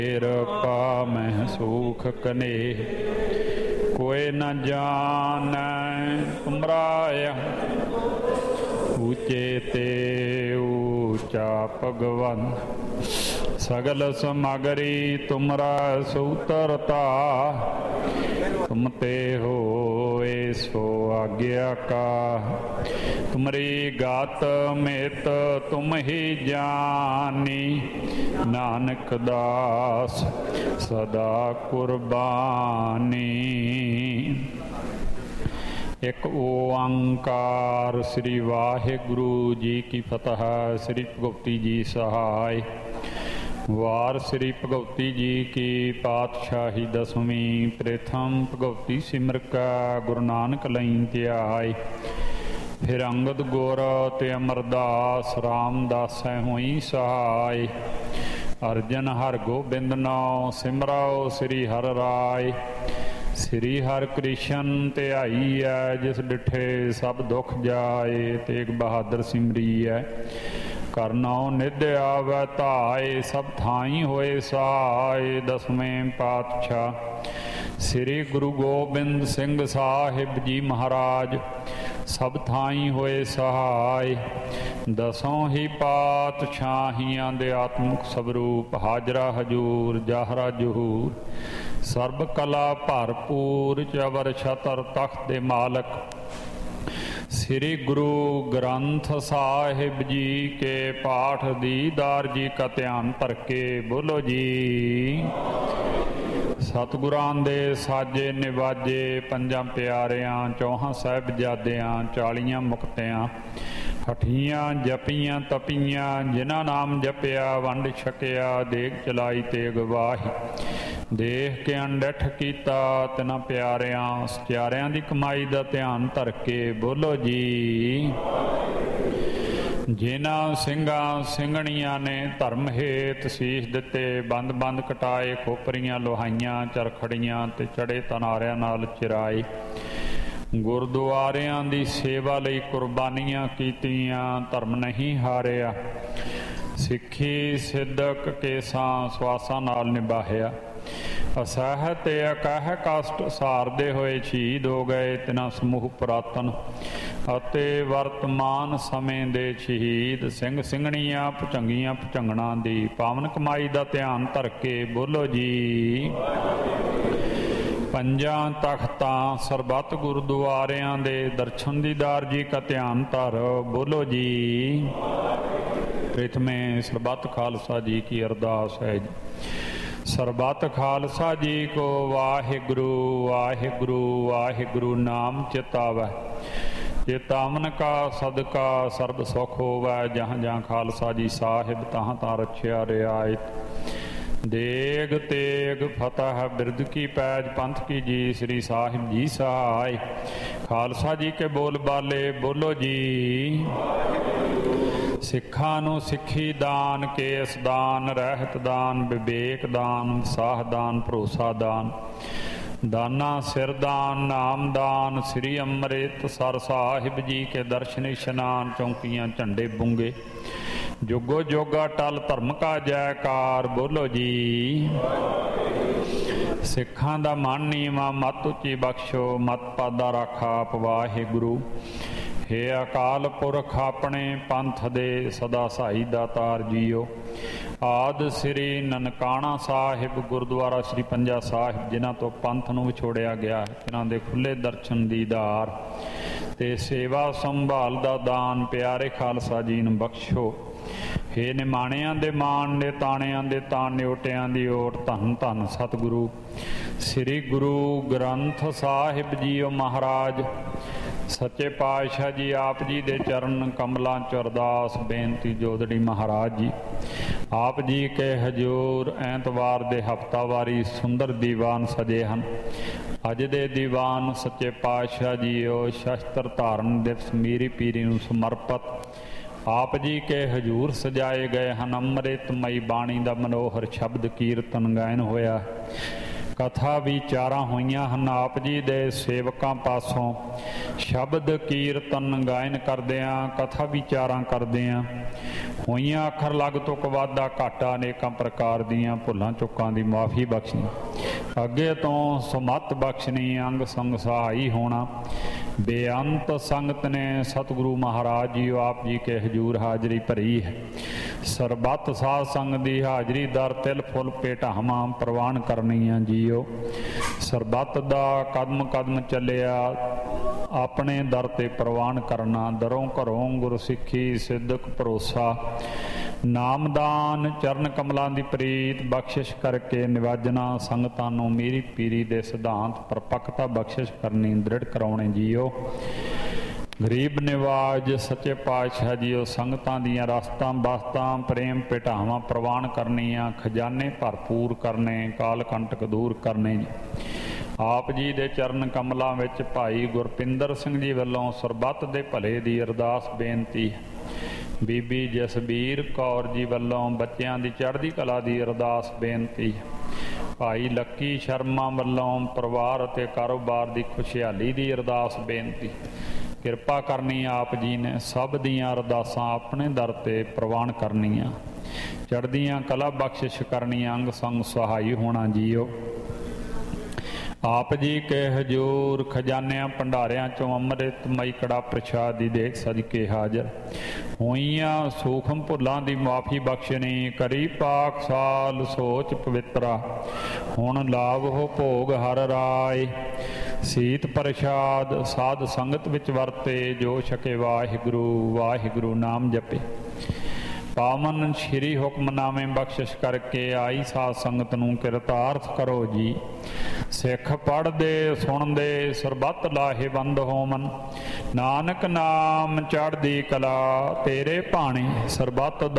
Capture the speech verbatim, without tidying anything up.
ਕਿਰਪਾ ਮਹਿ ਸੂਖ ਕਨੇਹ, ਕੋਇ ਨ ਜਾਣੈ ਤੁਮਰਾ। ਊਚੇ ਤੇ ਊਚਾ ਭਗਵੰਤ, ਸਗਲ ਸਮਗਰੀ ਤੁਮਰਾ ਸੂਤਰਤਾ। ਤੁਮ ਤੇ ਹੋਏ ਸੋ ਆਗਿਆ ਕਾ, ਤੁਮਰੀ ਗਾਤ ਮਿਤ ਤੁਮ ਹੀ ਜਾਨੀ। ਨਾਨਕ ਦਾਸ ਸਦਾ ਕੁਰਬਾਨੀ। ਇੱਕ ਓੰਕਾਰ ਸ੍ਰੀ ਵਾਹਿਗੁਰੂ ਜੀ ਕੀ ਫਤਿਹ। ਸ੍ਰੀ ਭਗਵਤੀ ਜੀ ਸਹਾਇ। ਵਾਰ ਸ੍ਰੀ ਭਗਵਤੀ ਜੀ ਕੀ ਪਾਤਸ਼ਾਹੀ ਦਸਵੀਂ। ਪ੍ਰਥਮ ਭਗਵਤੀ ਸਿਮਰ ਕਾ ਗੁਰੂ ਨਾਨਕ ਲਈ ਧਿਆਇ। ਫਿਰ ਅੰਗਦ ਗੁਰ ਤੇ ਅਮਰਦਾਸ ਰਾਮਦਾਸੈ ਹੋਈ ਸਹਾਇ। ਅਰਜਨ ਹਰ ਗੋਬਿੰਦ ਨਾਉ ਸਿਮਰਾਓ ਸ੍ਰੀ ਹਰਿ ਰਾਇ। ਸ੍ਰੀ ਹਰਿ ਕ੍ਰਿਸ਼ਨ ਧਿਆਈਐ, ਜਿਸ ਡਿਠੇ ਸਭ ਦੁਖ ਜਾਏ। ਤੇਗ ਬਹਾਦਰ ਸਿਮਰੀਐ, ਕਰਨਉ ਨਿਧ ਆਵੈ ਧਾਇ। ਸਭ ਥਾਈ ਹੋਏ ਸਹਾਇ। ਦਸਵੇਂ ਪਾਤਸ਼ਾਹ ਸ੍ਰੀ ਗੁਰੂ ਗੋਬਿੰਦ ਸਿੰਘ ਸਾਹਿਬ ਜੀ ਮਹਾਰਾਜ, ਸਭ ਥਾਈ ਹੋਏ ਸਹਾਇ। ਦਸੋਂ ਹੀ ਪਾਤਸ਼ਾਹੀਆਂ ਦੇ ਆਤਮਿਕ ਸਵਰੂਪ, ਹਾਜ਼ਰਾ ਹਜੂਰ ਜਾਹਰਾ ਜਹੂਰ। ਸਰਬ ਕਲਾ ਭਰਪੂਰ, ਚਵਰ ਛਤਰ ਤਖਤ ਦੇ ਮਾਲਕ। ਸ੍ਰੀ ਗੁਰੂ ਗ੍ਰੰਥ ਸਾਹਿਬ ਜੀ ਕੇ ਪਾਠ ਦੀਦਾਰ ਜੀ ਕਾ ਧਿਆਨ ਧਰ ਕੇ ਬੋਲੋ ਜੀ। ਸਤਿਗੁਰਾਂ ਦੇ ਸਾਜੇ ਨਿਵਾਜੇ, ਪੰਜਾਂ ਪਿਆਰਿਆਂ ਚੌਹਾਂ ਸਾਹਿਬਜ਼ਾਦਿਆਂ, ਚਾਲੀਆਂ ਮੁਕਤਿਆਂ, ਹਠੀਆਂ ਜਪੀਆਂ ਤਪੀਆਂ। ਜਿਨ੍ਹਾਂ ਨਾਮ ਜਪਿਆ ਵੰਡ ਛਕਿਆ, ਦੇਗ ਚਲਾਈ ਤੇਗ ਵਾਹੀ। ਦੇਖ ਕੇ ਅਣਡਿੱਠ ਕੀਤਾ ਤਿਨਾਂ ਪਿਆਰਿਆਂ, ਸਚਿਆਰਿਆਂ ਦੀ ਕਮਾਈ ਦਾ ਧਿਆਨ ਧਰ ਕੇ ਬੋਲੋ ਜੀ। ਜਿਨ੍ਹਾਂ ਸਿੰਘਾਂ ਸਿੰਘਣੀਆਂ ਨੇ ਧਰਮ ਹੇਤ ਸੀਸ ਦਿੱਤੇ, ਬੰਦ ਬੰਦ ਕਟਾਏ, ਖੋਪਰੀਆਂ ਲੋਹਾਈਆਂ ਚਰਖੜੀਆਂ ਤੇ ਚੜੇ ਤਨਾਰਿਆਂ ਨਾਲ ਚਿਰਾਏ। ਗੁਰਦੁਆਰਿਆਂ ਦੀ ਸੇਵਾ ਲਈ ਕੁਰਬਾਨੀਆਂ ਕੀਤੀਆਂ, ਧਰਮ ਨਹੀਂ ਹਾਰਿਆ। ਸਿੱਖੀ ਸਿੱਧਕ ਕੇਸਾਂ ਸਵਾਸਾਂ ਨਾਲ ਨਿਭਾਇਆ। ਅਸਹਿ ਤੇ ਅਕਹਿ ਕਸ਼ਟ ਸਾਰਦੇ ਹੋਏ ਸ਼ਹੀਦ ਹੋ ਗਏ ਤਿਨਾਂ ਸਮੂਹ ਪੁਰਾਤਨ ਅਤੇ ਵਰਤਮਾਨ ਸਮੇਂ ਦੇ ਸ਼ਹੀਦ ਸਿੰਘ ਸਿੰਘਣੀਆਂ, ਭੁਚੰਗੀਆਂ ਭੁਚੰਗਣਾਂ ਦੀ ਪਾਵਨ ਕਮਾਈ ਦਾ ਧਿਆਨ ਧਰ ਕੇ ਬੋਲੋ ਜੀ। ਪੰਜਾਂ ਤਖਤਾਂ ਸਰਬੱਤ ਗੁਰਦੁਆਰਿਆਂ ਦੇ ਦਰਸ਼ਨ ਦੀਦਾਰ ਜੀ ਕਾ ਧਿਆਨ ਧਰ ਬੋਲੋ ਜੀ। ਪ੍ਰਥਮੇ ਸਰਬੱਤ ਖਾਲਸਾ ਜੀ ਕੀ ਅਰਦਾਸ ਹੈ ਜੀ। ਸਰਬੱਤ ਖਾਲਸਾ ਜੀ ਕੋ ਵਾਹਿਗੁਰੂ ਵਾਹਿਗੁਰੂ ਵਾਹਿਗੁਰੂ ਨਾਮ ਚਿਤਾਵੈ। ਚੇਤਾਵਨ ਕਾ ਸਦਕਾ ਸਰਬ ਸੁਖ ਹੋਵੈ। ਜਹਾਂ ਜਹਾਂ ਖਾਲਸਾ ਜੀ ਸਾਹਿਬ, ਤਹਾਂ ਤਾਂ ਰੱਖਿਆ ਰਿਆਇਤ। ਦੇਗ ਤੇਗ ਫਤਿਹ ਬਿਰਦ ਕੀ ਪੈਜ, ਪੰਥ ਕੀ ਜੀ ਸ੍ਰੀ ਸਾਹਿਬ ਜੀ ਸਹਾਇ। ਖਾਲਸਾ ਜੀ ਕੇ ਬੋਲ ਬਾਲੇ ਬੋਲੋ ਜੀ। ਸਿੱਖਾਂ ਨੂੰ ਸਿੱਖੀ ਦਾਨ, ਕੇਸ ਦਾਨ, ਰਹਿਤ ਦਾਨ, ਵਿਵੇਕ ਦਾਨ, ਵਿਸਾਹ ਦਾਨ, ਭਰੋਸਾ ਦਾਨ, ਦਾਨਾ ਸਿਰ ਦਾਨ, ਨਾਮ ਦਾਨ। ਸ੍ਰੀ ਅੰਮ੍ਰਿਤਸਰ ਸਾਹਿਬ ਜੀ ਕੇ ਦਰਸ਼ਨ ਇਸ਼ਨਾਨ, ਚੌਂਕੀਆਂ ਝੰਡੇ ਬੁੰਗੇ, ਜੁਗੋ ਜੋਗਾ ਟਲ ਧਰਮ ਕਾ ਜੈਕਾਰ ਬੋਲੋ ਜੀ। ਸਿੱਖਾਂ ਦਾ ਮਨ ਨੀਵਾ, ਮਤ ਉੱਚੀ ਬਖਸ਼ੋ, ਮਤ ਪਾਦਾ ਰਾਖਾ ਆਪ ਵਾਹਿਗੁਰੂ। ਹੇ ਅਕਾਲ ਪੁਰਖ ਆਪਣੇ ਪੰਥ ਦੇ ਸਦਾ ਸਹਾਈ ਦਾਤਾਰ ਜੀਓ। ਆਦਿ ਸ੍ਰੀ ਨਨਕਾਣਾ ਸਾਹਿਬ ਗੁਰਦੁਆਰਾ ਸ੍ਰੀ ਪੰਜਾ ਸਾਹਿਬ, ਜਿਨ੍ਹਾਂ ਤੋਂ ਪੰਥ ਨੂੰ ਵਿਛੋੜਿਆ ਗਿਆ, ਇਹਨਾਂ ਦੇ ਖੁੱਲ੍ਹੇ ਦਰਸ਼ਨ ਦੀਦਾਰ ਤੇ ਸੇਵਾ ਸੰਭਾਲ ਦਾ ਦਾਨ ਪਿਆਰੇ ਖਾਲਸਾ ਜੀ ਨੂੰ ਬਖਸ਼ੋ। ਹੇ ਨਿਮਾਣਿਆਂ ਦੇ ਮਾਣ, ਨੇ ਤਾਣਿਆਂ ਦੇ ਤਾਣ, ਨਿਓਟਿਆਂ ਦੀ ਓਟ। ਧੰਨ ਧੰਨ ਸਤਿਗੁਰੂ ਸ੍ਰੀ ਗੁਰੂ ਗ੍ਰੰਥ ਸਾਹਿਬ ਜੀਓ ਮਹਾਰਾਜ। ਸੱਚੇ ਪਾਤਸ਼ਾਹ ਜੀ ਆਪ ਜੀ ਦੇ ਚਰਨ ਕਮਲਾਂ 'ਚ ਅਰਦਾਸ ਬੇਨਤੀ ਜੋਦੜੀ ਮਹਾਰਾਜ ਜੀ। ਆਪ ਜੀ ਕੇ ਹਜ਼ੂਰ ਐਤਵਾਰ ਦੇ ਹਫ਼ਤਾਵਾਰੀ ਸੁੰਦਰ ਦੀਵਾਨ ਸਜੇ ਹਨ। ਅੱਜ ਦੇ ਦੀਵਾਨ ਸੱਚੇ ਪਾਤਸ਼ਾਹ ਜੀਓ ਸ਼ਸਤਰ ਧਾਰਨ ਦਿਵਸ ਮੀਰੀ ਪੀਰੀ ਨੂੰ ਸਮਰਪਿਤ ਆਪ ਜੀ ਕੇ ਹਜ਼ੂਰ ਸਜਾਏ ਗਏ ਹਨ। ਅੰਮ੍ਰਿਤਮਈ ਬਾਣੀ ਦਾ ਮਨੋਹਰ ਸ਼ਬਦ ਕੀਰਤਨ ਗਾਇਨ ਹੋਇਆ। ਕਥਾ ਵਿਚਾਰਾਂ ਹੋਈਆਂ ਹਨ। ਆਪ ਜੀ ਦੇ ਸੇਵਕਾਂ ਪਾਸੋਂ ਸ਼ਬਦ ਕੀਰਤਨ ਗਾਇਨ ਕਰਦਿਆਂ, ਕਥਾ ਵਿਚਾਰਾਂ ਕਰਦਿਆਂ ਹੋਈਆਂ ਅੱਖਰ ਲੱਗ ਤੁਕ ਵਾਧਾ ਘਾਟਾ ਅਨੇਕਾਂ ਪ੍ਰਕਾਰ ਦੀਆਂ ਭੁੱਲਾਂ ਚੁੱਕਾਂ ਦੀ ਮਾਫੀ ਬਖਸ਼ਣੀ, ਅੱਗੇ ਤੋਂ ਸਮੱਤ ਬਖਸ਼ਣੀ, ਅੰਗ ਸੰਗ ਸਹਾਈ ਹੋਣਾ। ਬੇਅੰਤ ਸੰਗਤ ਨੇ ਸਤਿਗੁਰੂ ਮਹਾਰਾਜ ਜੀ ਆਪ ਜੀ ਕੇ ਹਜੂਰ ਹਾਜ਼ਰੀ ਭਰੀ ਹੈ। ਸਰਬੱਤ ਸਾਧ ਸੰਗ ਦੀ ਹਾਜ਼ਰੀ ਦਰ ਤਿਲ ਫੁੱਲ ਭੇਟਾਵਾਂ ਪ੍ਰਵਾਨ ਕਰਨੀਆਂ ਜੀਓ। ਸਰਬੱਤ ਦਾ ਕਦਮ ਕਦਮ ਚੱਲਿਆ ਆਪਣੇ ਦਰ ਤੇ ਪ੍ਰਵਾਨ ਕਰਨਾ। ਦਰੋਂ ਘਰੋਂ ਗੁਰ ਸਿੱਖੀ ਸਿੱਧਕ ਭਰੋਸਾ, ਨਾਮਦਾਨ ਚਰਨ ਕਮਲਾਂ ਦੀ ਪ੍ਰੀਤ ਬਖਸ਼ਿਸ਼ ਕਰਕੇ ਨਿਵਾਜਣਾ। ਸੰਗਤਾਂ ਨੂੰ ਮੇਰੀ ਪੀਰੀ ਦੇ ਸਿਧਾਂਤ ਪਰਪੱਕਤਾ ਬਖਸ਼ਿਸ਼ ਕਰਨੀ, ਦ੍ਰਿੜ ਕਰਾਉਣੇ ਜੀਓ। ਗਰੀਬ ਨਿਵਾਜ ਸੱਚੇ ਪਾਤਸ਼ਾਹ ਜੀਓ ਸੰਗਤਾਂ ਦੀਆਂ ਰਸਤਾਂ ਬਸਤਾਂ ਪ੍ਰੇਮ ਭੇਟਾਵਾਂ ਪ੍ਰਵਾਨ ਕਰਨੀਆਂ, ਖਜ਼ਾਨੇ ਭਰਪੂਰ ਕਰਨੇ, ਕਾਲ ਕੰਟਕ ਦੂਰ ਕਰਨੇ ਜੀ। ਆਪ ਜੀ ਦੇ ਚਰਨ ਕਮਲਾਂ ਵਿੱਚ ਭਾਈ ਗੁਰਪਿੰਦਰ ਸਿੰਘ ਜੀ ਵੱਲੋਂ ਸਰਬੱਤ ਦੇ ਭਲੇ ਦੀ ਅਰਦਾਸ ਬੇਨਤੀ ਹੈ। ਬੀਬੀ ਜਸਬੀਰ ਕੌਰ ਜੀ ਵੱਲੋਂ ਬੱਚਿਆਂ ਦੀ ਚੜ੍ਹਦੀ ਕਲਾ ਦੀ ਅਰਦਾਸ ਬੇਨਤੀ ਹੈ। ਭਾਈ ਲੱਕੀ ਸ਼ਰਮਾ ਵੱਲੋਂ ਪਰਿਵਾਰ ਅਤੇ ਕਾਰੋਬਾਰ ਦੀ ਖੁਸ਼ਹਾਲੀ ਦੀ ਅਰਦਾਸ ਬੇਨਤੀ। ਕਿਰਪਾ ਕਰਨੀ ਆਪ ਜੀ ਨੇ ਸਭ ਦੀਆਂ ਅਰਦਾਸਾਂ ਆਪਣੇ ਦਰ ਤੇ ਪ੍ਰਵਾਨ ਕਰਨੀਆਂ, ਚੜ੍ਹਦੀਆਂ ਕਲਾ ਬਖਸ਼ਿਸ਼ ਕਰਨੀਆਂ, ਅੰਗ ਸੰਗ ਸਹਾਈ ਹੋਣਾ ਜੀਓ। ਆਪ ਜੀ ਕੇ ਹਜੂਰ ਖਜ਼ਾਨਿਆਂ ਭੰਡਾਰਿਆਂ ਚੋਂ ਅੰਮ੍ਰਿਤਮਈ ਕੜਾ ਪ੍ਰਸ਼ਾਦ ਦੀ ਦੇਖ ਸਜ ਕੇ ਹਾਜ਼ਰ ਹੋਈਆਂ ਸੂਖਮ ਭੁੱਲਾਂ ਦੀ ਮਾਫੀ ਬਖਸ਼ਣੀ। ਕਰੀ ਪਾਕ ਸਾਲ ਸੋਚ ਪਵਿੱਤਰਾ, ਹੁਣ ਲਾਵੋ ਭੋਗ ਹਰ ਰਾਏ। ਸੀਤ ਪ੍ਰਸ਼ਾਦ ਸਾਧ ਸੰਗਤ ਵਿੱਚ ਵਰਤੇ, ਜੋ ਛਕੇ ਵਾਹਿਗੁਰੂ ਵਾਹਿਗੁਰੂ ਨਾਮ ਜਪੇ। ਪਾਵਨ ਸ਼੍ਰੀ ਹੁਕਮਨਾਮੇ ਬਖਸ਼ਿਸ਼ ਕਰਕੇ ਆਈ ਸਾਧ ਸੰਗਤ ਨੂੰ ਕਿਰਤਾਰਥ ਕਰੋ ਜੀ। ਸਿੱਖ ਪੜ੍ਹਦੇ ਸੁਣਦੇ ਸਰਬੱਤ ਲਾਹੇਵੰਦ ਹੋਵਨ, ਨਾਨਕ ਨਾਮ ਚੜ੍ਹਦੀ ਕਲਾ ਤੇਰੇ ਭਾਣੇ ਸਰਬੱਤ